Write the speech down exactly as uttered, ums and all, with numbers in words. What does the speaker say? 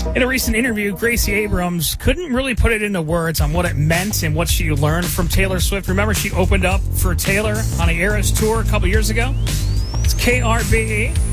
In a recent interview, Gracie Abrams couldn't really put it into words on what it meant and what she learned from Taylor Swift. Remember, she opened up for Taylor on a Eras tour a couple years ago? It's K R B E.